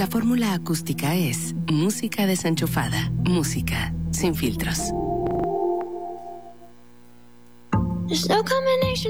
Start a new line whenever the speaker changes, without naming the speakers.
la fórmula acústica es música desenchufada, música sin filtros.
There's no combination